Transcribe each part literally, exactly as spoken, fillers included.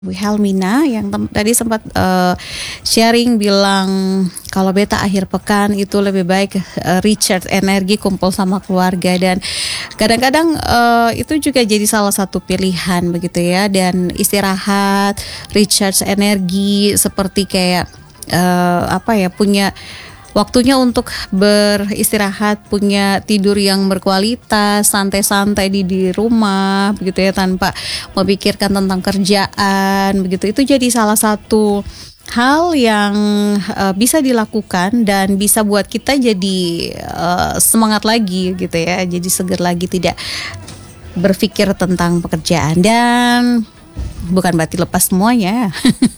Bu Helmina yang tem- tadi sempat uh, sharing bilang kalau beta akhir pekan itu lebih baik uh, recharge energi kumpul sama keluarga, dan kadang-kadang uh, itu juga jadi salah satu pilihan begitu ya, dan istirahat recharge energi seperti kayak uh, apa ya punya waktunya untuk beristirahat, punya tidur yang berkualitas, santai-santai di di rumah begitu ya, tanpa memikirkan tentang kerjaan begitu. Itu jadi salah satu hal yang uh, bisa dilakukan dan bisa buat kita jadi uh, semangat lagi gitu ya. Jadi seger lagi, tidak berpikir tentang pekerjaan, dan bukan berarti lepas semuanya.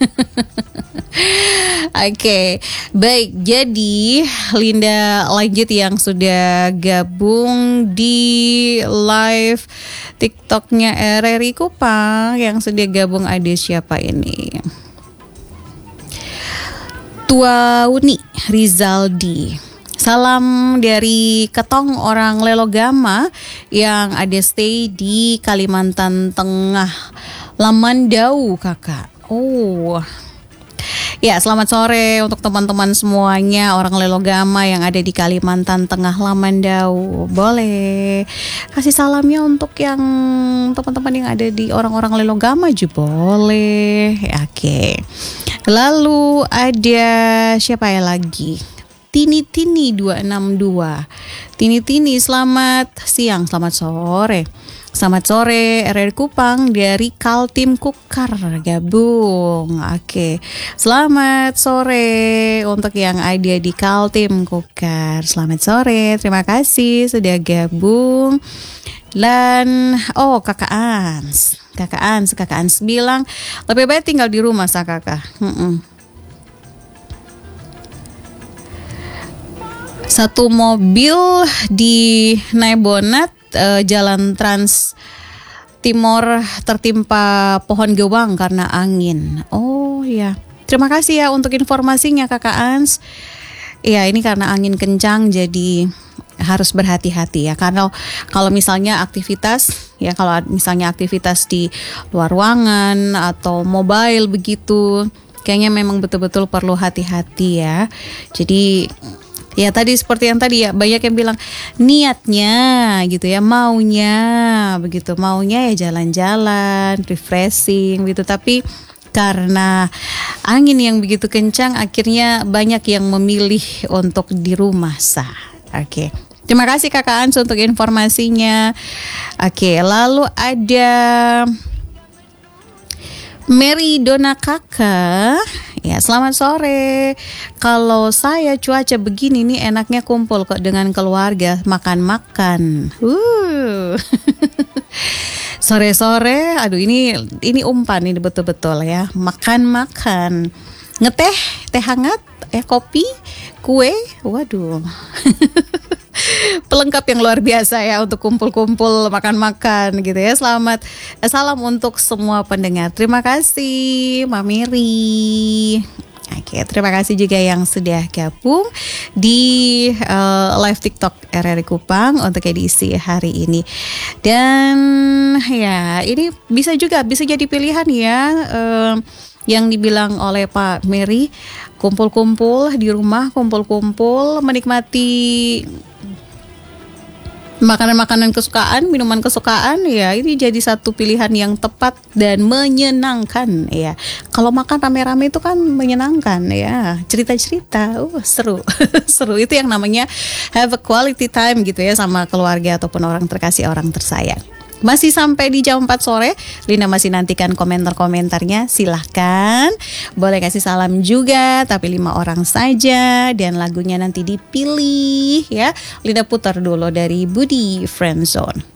Oke, okay. Baik. Jadi Linda lanjut yang sudah gabung di live TikToknya R R I Kupang. Yang sudah gabung ada siapa ini? Tuauni Rizaldi. Salam dari Ketong orang Lelogama yang ada stay di Kalimantan Tengah, Lamandau kakak. Oh. Ya, selamat sore untuk teman-teman semuanya orang Lelogama yang ada di Kalimantan Tengah, Lamandau. Boleh kasih salamnya untuk yang teman-teman yang ada di orang-orang Lelogama juga boleh. Ya, oke. Okay. Lalu ada siapa ya lagi? Tini Tini dua enam dua. Tini Tini, selamat siang, selamat sore. Selamat sore R R I Kupang dari Kaltim Kukar gabung. Oke. Selamat sore untuk yang ada di Kaltim Kukar. Selamat sore. Terima kasih sudah gabung. Dan oh Kakak Ans. Kakak Ans, Kakak Ans bilang lebih baik tinggal di rumah sa Kakak. Mm-mm. Satu mobil di Naibonat uh, Jalan Trans Timor tertimpa pohon gewang karena angin. Oh ya, terima kasih ya untuk informasinya Kakak Ans. Ya, ini karena angin kencang jadi harus berhati-hati ya. Karena kalau misalnya aktivitas ya, kalau misalnya aktivitas di luar ruangan atau mobile begitu, kayaknya memang betul-betul perlu hati-hati ya. Jadi ya tadi seperti yang tadi ya, banyak yang bilang niatnya gitu ya, maunya begitu, maunya ya jalan-jalan, refreshing gitu, tapi karena angin yang begitu kencang akhirnya banyak yang memilih untuk di rumah sah. Oke. Terima kasih Kakak Ans untuk informasinya. Oke, lalu ada Mary Dona Kakak. Ya, selamat sore. Kalau saya cuaca begini nih enaknya kumpul kok dengan keluarga, makan-makan. Uh. Sore-sore, aduh ini ini umpan ini betul-betul ya. Makan-makan. Ngeteh, teh hangat, eh kopi, kue. Waduh. Pelengkap yang luar biasa ya untuk kumpul-kumpul makan-makan gitu ya. Selamat eh, salam untuk semua pendengar. Terima kasih Mbak Mary. Oke, terima kasih juga yang sudah gabung di uh, live TikTok R R I Kupang untuk edisi hari ini. Dan ya, ini bisa juga bisa jadi pilihan ya. Uh, yang dibilang oleh Pak Mary, kumpul-kumpul di rumah, kumpul-kumpul menikmati makanan-makanan kesukaan, minuman kesukaan ya, ini jadi satu pilihan yang tepat dan menyenangkan ya. Kalau makan rame-rame itu kan menyenangkan ya, cerita-cerita, uh seru, seru, itu yang namanya have a quality time gitu ya sama keluarga ataupun orang terkasih, orang tersayang. Masih sampai di jam empat sore, Lina masih nantikan komentar-komentarnya, silahkan. Boleh kasih salam juga, tapi lima orang saja. Dan lagunya nanti dipilih ya. Lina putar dulu dari Budi Friendzone.